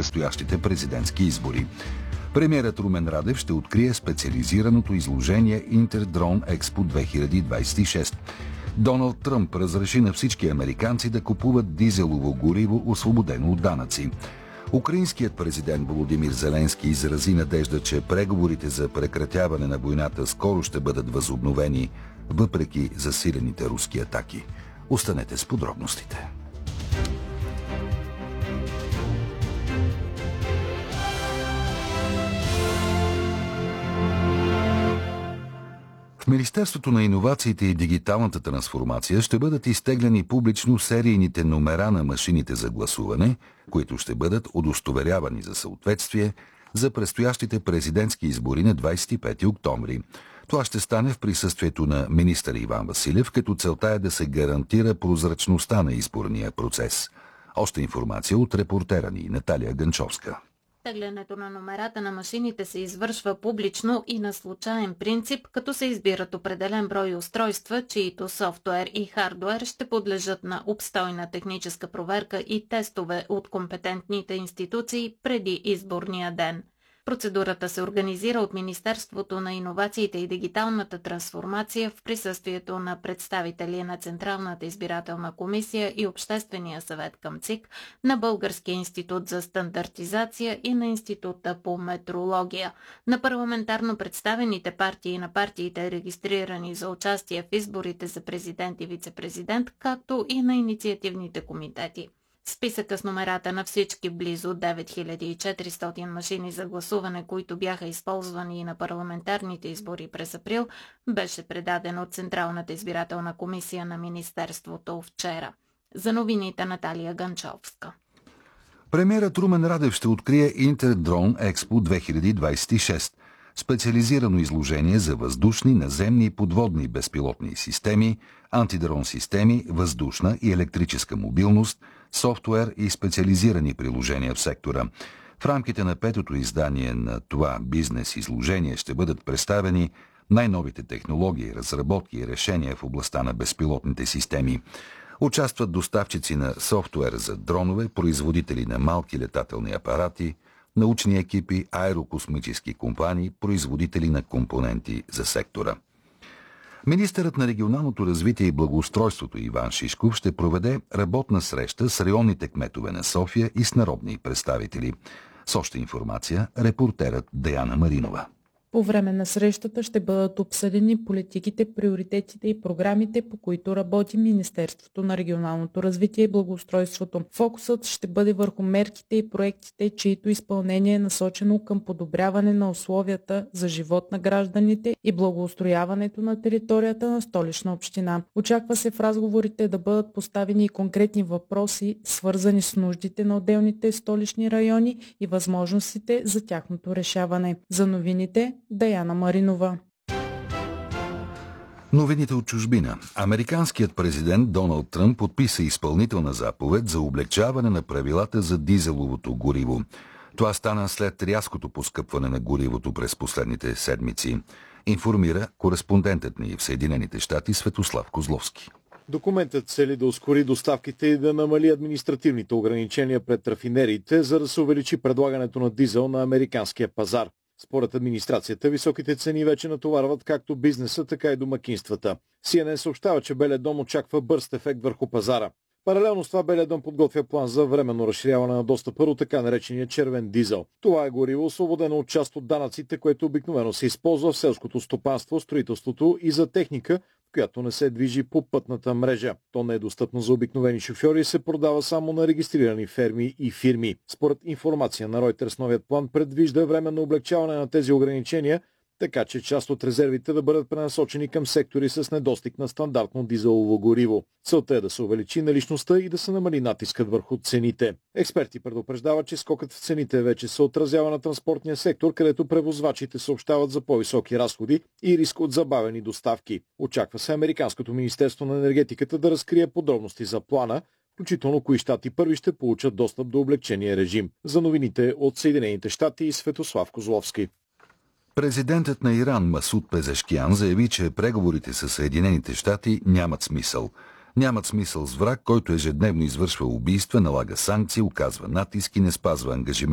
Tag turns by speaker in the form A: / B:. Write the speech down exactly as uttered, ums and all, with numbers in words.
A: предстоящите президентски избори. Премиерът Румен Радев ще открие специализираното изложение Интердрон Експо две хиляди двадесет и шеста. Доналд Тръмп разреши на всички американци да купуват дизелово гориво, освободено от данъци. Украинският президент Володимир Зеленски изрази надежда, че преговорите за прекратяване на войната скоро ще бъдат възобновени, въпреки засилените руски атаки. Останете с подробностите. В Министерството на иновациите и дигиталната трансформация ще бъдат изтеглени публично серийните номера на машините за гласуване, които ще бъдат удостоверявани за съответствие за предстоящите президентски избори на двадесет и пети октомври. Това ще стане в присъствието на министър Иван Василев, като целта е да се гарантира прозрачността на изборния процес. Още информация от репортера ни Наталия Гънчовска.
B: Теглянето на номерата на машините се извършва публично и на случаен принцип, като се избират определен брой устройства, чието софтуер и хардуер ще подлежат на обстойна техническа проверка и тестове от компетентните институции преди изборния ден. Процедурата се организира от Министерството на иновациите и дигиталната трансформация в присъствието на представители на Централната избирателна комисия и Обществения съвет към ЦИК, на Българския институт за стандартизация и на Института по метрология, на парламентарно представените партии и на партиите, регистрирани за участие в изборите за президент и вице-президент, както и на инициативните комитети. Списъка с номерата на всички близо девет хиляди и четиристотин машини за гласуване, които бяха използвани и на парламентарните избори през април, беше предаден от Централната избирателна комисия на Министерството вчера. За новините Наталия Гънчовска.
A: Премиерът Румен Радев ще открие Интердрон Експо две хиляди двадесет и шеста. Специализирано изложение за въздушни, наземни и подводни безпилотни системи, антидрон системи, въздушна и електрическа мобилност, софтуер и специализирани приложения в сектора. В рамките на петото издание на това бизнес изложение ще бъдат представени най-новите технологии, разработки и решения в областта на безпилотните системи. Участват доставчици на софтуер за дронове, производители на малки летателни апарати, научни екипи, аерокосмически компании, производители на компоненти за сектора. Министърът на регионалното развитие и благоустройството Иван Шишков ще проведе работна среща с районните кметове на София и с народни представители. С още информация репортерът Деяна Маринова.
C: По време на срещата ще бъдат обсъдени политиките, приоритетите и програмите, по които работи Министерството на регионалното развитие и благоустройството. Фокусът ще бъде върху мерките и проектите, чието изпълнение е насочено към подобряване на условията за живот на гражданите и благоустрояването на територията на Столична община. Очаква се в разговорите да бъдат поставени и конкретни въпроси, свързани с нуждите на отделните столични райони и възможностите за тяхното решаване. За новините Деяна Маринова.
A: Новините от чужбина. Американският президент Доналд Тръмп подписа изпълнителна заповед за облекчаване на правилата за дизеловото гориво. Това стана след рязкото поскъпване на горивото през последните седмици, информира кореспондентът ни в Съединените щати Светослав Козловски.
D: Документът цели да ускори доставките и да намали административните ограничения пред рафинериите, за да се увеличи предлагането на дизел на американския пазар. Според администрацията, високите цени вече натоварват както бизнеса, така и домакинствата. Си Ен Ен съобщава, че Белия дом очаква бърз ефект върху пазара. Паралелно с това Белия дом подготвя план за временно разширяване на достъпа до така наречения червен дизел. Това е гориво, освободено от част от данъците, което обикновено се използва в селското стопанство, строителството и за техника, която не се движи по пътната мрежа. То не е достъпно за обикновени шофьори и се продава само на регистрирани ферми и фирми. Според информация на Reuters, новият план предвижда временно облегчаване на тези ограничения, така че част от резервите да бъдат пренасочени към сектори с недостиг на стандартно дизелово гориво. Целта е да се увеличи наличността и да се намали натискът върху цените. Експерти предупреждават, че скокът в цените вече се отразява на транспортния сектор, където превозвачите съобщават за по-високи разходи и риск от забавени доставки. Очаква се Американското министерство на енергетиката да разкрие подробности за плана, включително кои щати първи ще получат достъп до облегчения режим. За новините от Съединените щати Светослав Козловски.
A: Президентът на Иран Масуд Пезешкиян заяви, че преговорите с Съединените щати нямат смисъл. Нямат смисъл с враг, който ежедневно извършва убийства, налага санкции, оказва натиск и не спазва ангажимент.